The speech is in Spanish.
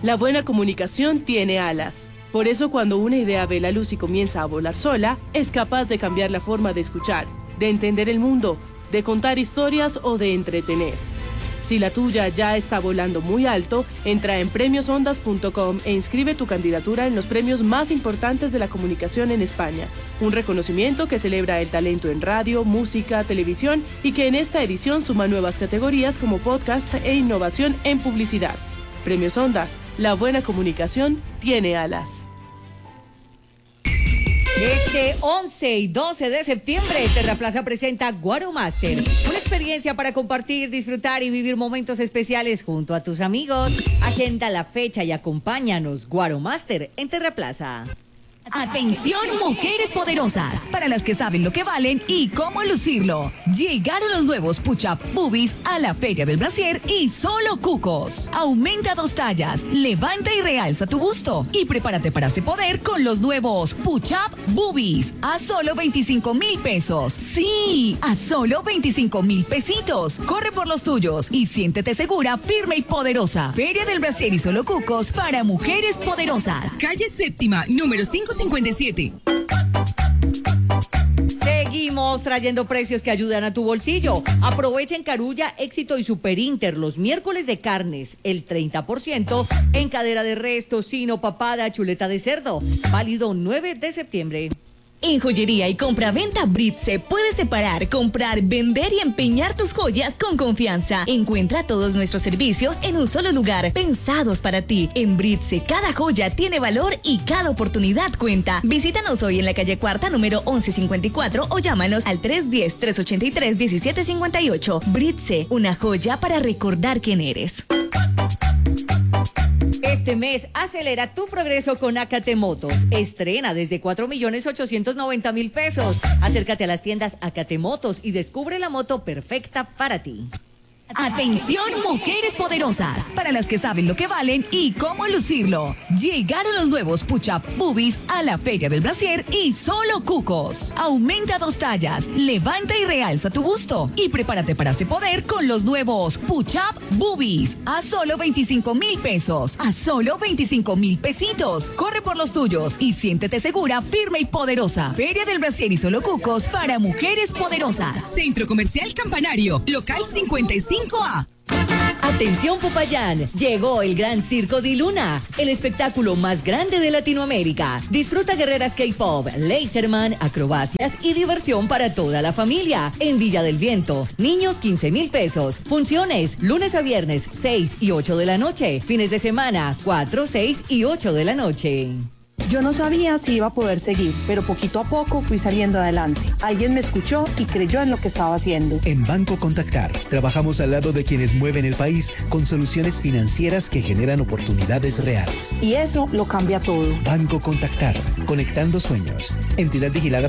La buena comunicación tiene alas. Por eso cuando una idea ve la luz y comienza a volar sola, es capaz de cambiar la forma de escuchar, de entender el mundo, de contar historias o de entretener. Si la tuya ya está volando muy alto, entra en premiosondas.com e inscribe tu candidatura en los premios más importantes de la comunicación en España. Un reconocimiento que celebra el talento en radio, música, televisión y que en esta edición suma nuevas categorías como podcast e innovación en publicidad. Premios Ondas, la buena comunicación tiene alas. Este 11 y 12 de septiembre, Terraplaza presenta Guaro Master, una experiencia para compartir, disfrutar y vivir momentos especiales junto a tus amigos. Agenda la fecha y acompáñanos, Guaro Master en Terraplaza. Atención, mujeres poderosas, para las que saben lo que valen y cómo lucirlo. Llegaron los nuevos Push-Up Boobies a la Feria del Brasier y solo cucos. Aumenta 2 tallas, levanta y realza tu busto y prepárate para este poder con los nuevos Push-Up Boobies a solo 25,000 pesos. Sí, a solo 25,000 pesitos. Corre por los tuyos y siéntete segura, firme y poderosa. Feria del Brasier y solo cucos para mujeres poderosas. Calle Séptima, número 557. Seguimos trayendo precios que ayudan a tu bolsillo. Aprovecha en Carulla, Éxito y Super Inter los miércoles de carnes, el 30% en cadera de res, tocino, papada, chuleta de cerdo. Válido 9 de septiembre. En joyería y compra-venta Britse puedes separar, comprar, vender y empeñar tus joyas con confianza. Encuentra todos nuestros servicios en un solo lugar, pensados para ti. En Britse, cada joya tiene valor y cada oportunidad cuenta. Visítanos hoy en la calle Cuarta, número 1154 o llámanos al 310-383-1758. Britse, una joya para recordar quién eres. Este mes, acelera tu progreso con Acate Motos. Estrena desde 4,890,000 pesos. Acércate a las tiendas Acate Motos y descubre la moto perfecta para ti. Atención, mujeres poderosas, para las que saben lo que valen y cómo lucirlo. Llegaron los nuevos Push-Up Boobies a la Feria del Brasier y solo cucos. Aumenta 2 tallas, levanta y realza tu busto y prepárate para este poder con los nuevos Push-Up Boobies a solo 25,000 pesos. A solo 25,000 pesitos. Corre por los tuyos y siéntete segura, firme y poderosa. Feria del Brasier y solo cucos para mujeres poderosas. Centro Comercial Campanario, local 55A. Atención Popayán, llegó el Gran Circo de Luna, el espectáculo más grande de Latinoamérica. Disfruta guerreras K-pop, laserman, acrobacias y diversión para toda la familia. En Villa del Viento, niños 15,000 pesos. Funciones, lunes a viernes, 6 y 8 de la noche. Fines de semana, 4, 6 y 8 de la noche. Yo no sabía si iba a poder seguir, pero poquito a poco fui saliendo adelante. Alguien me escuchó y creyó en lo que estaba haciendo. En Banco Contactar, trabajamos al lado de quienes mueven el país con soluciones financieras que generan oportunidades reales. Y eso lo cambia todo. Banco Contactar, conectando sueños. Entidad vigilada